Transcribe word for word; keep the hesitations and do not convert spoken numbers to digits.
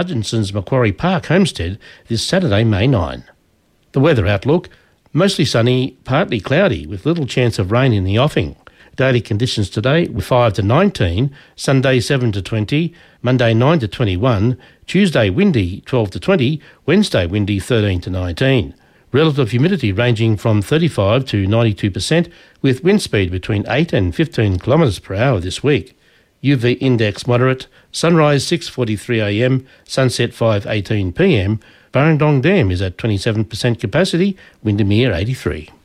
Hutchinson's Macquarie Park homestead this Saturday, May ninth. The weather outlook: mostly sunny, partly cloudy with little chance of rain in the offing. Daily conditions today were five to nineteen, Sunday seven to twenty, Monday nine to twenty-one, Tuesday windy twelve to twenty, Wednesday windy thirteen to nineteen. Relative humidity ranging from thirty-five to ninety-two percent with wind speed between eight and fifteen kilometres per hour this week. U V index moderate, sunrise six forty-three a m, sunset five eighteen p m. Burrendong Dam is at twenty-seven percent capacity, Windermere eighty-three.